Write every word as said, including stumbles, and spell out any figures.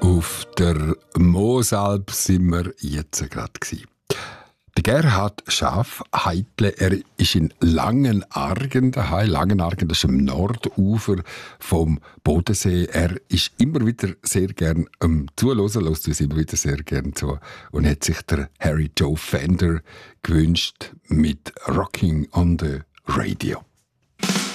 Auf der Moosalp sind wir jetzt gerade gsi. Der Gerhard Schaf-Heitle, er ist in Langenargen daheim. Langenargen, das ist am Nordufer vom Bodensee. Er ist immer wieder sehr gern am Zuhören, lässt uns immer wieder sehr gern zu. Und hat sich der Harry Joe Fender gewünscht mit Rocking on the Radio.